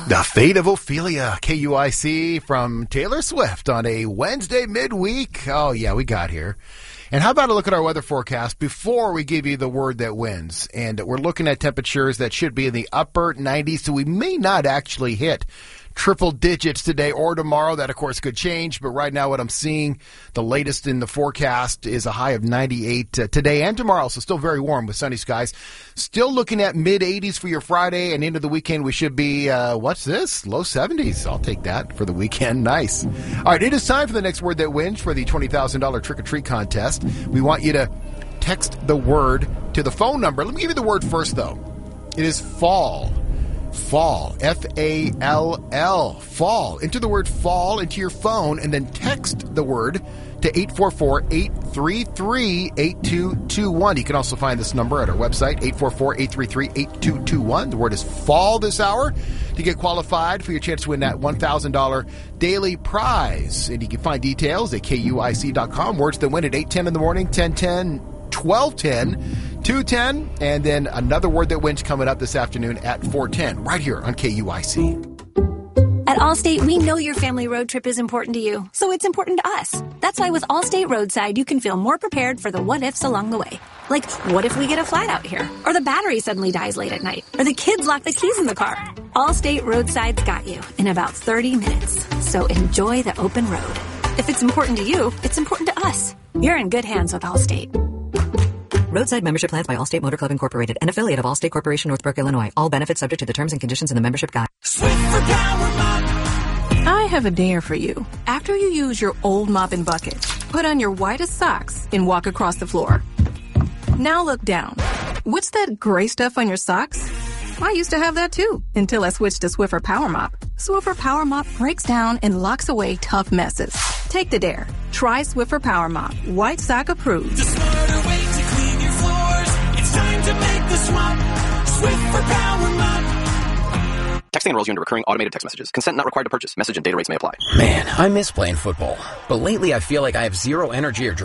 The Fate of Ophelia, KUIC from Taylor Swift on a Wednesday midweek. Oh, yeah, we got here. And how about a look at our weather forecast before we give you the word that wins? And we're looking at temperatures that should be in the upper 90s, so we may not actually hit triple digits today or tomorrow. That, of course, could change. But right now what I'm seeing, the latest in the forecast is a high of 98 today and tomorrow. So still very warm with sunny skies. Still looking at mid-80s for your Friday. And into the weekend, we should be, what's this? Low 70s. I'll take that for the weekend. Nice. All right, it is time for the next word that wins for the $20,000 trick-or-treat contest. We want you to text the word to the phone number. Let me give you the word first, though. It is fall. Fall, F-A-L-L, fall. Enter the word fall into your phone and then text the word to 844-833-8221. You can also find this number at our website, 844-833-8221. The word is fall this hour to get qualified for your chance to win that $1,000 daily prize. And you can find details at KUIC.com. Words that win at 8:10 in the morning, 10:10, 12:10, 2:10, and then another word that wins coming up this afternoon at 4:10, right here on KUIC. At Allstate, we know your family road trip is important to you, so it's important to us. That's why with Allstate Roadside, you can feel more prepared for the what-ifs along the way. Like, what if we get a flat out here? Or the battery suddenly dies late at night? Or the kids lock the keys in the car? Allstate Roadside's got you in about 30 minutes. So enjoy the open road. If it's important to you, it's important to us. You're in good hands with Allstate. Roadside membership plans by Allstate Motor Club Incorporated, an affiliate of Allstate Corporation, Northbrook, Illinois. All benefits subject to the terms and conditions in the membership guide. Swift for Power Mop. I have a dare for you. After you use your old mop and bucket, put on your whitest socks and walk across the floor. Now look down. What's that gray stuff on your socks? I used to have that too, until I switched to Swiffer Power Mop. Swiffer Power Mop breaks down and locks away tough messes. Take the dare. Try Swiffer Power Mop. White sock approved. The smarter way to clean your floors. It's time to make the swap. Swiffer Power Mop. Texting enrolls you into recurring automated text messages. Consent not required to purchase. Message and data rates may apply. Man, I miss playing football. But lately I feel like I have zero energy or drive.